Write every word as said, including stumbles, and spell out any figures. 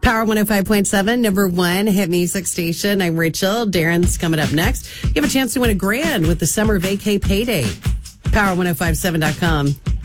Power one oh five point seven, number one hit music station. I'm Rachel. Darren's coming up next. You have a chance to win a grand with the summer vacay payday. Power ten fifty-seven dot com.